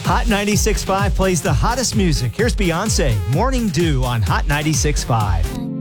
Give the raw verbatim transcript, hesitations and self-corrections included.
Hot ninety-six point five plays the hottest music. Here's Beyonce, Morning Dew on Hot ninety-six point five.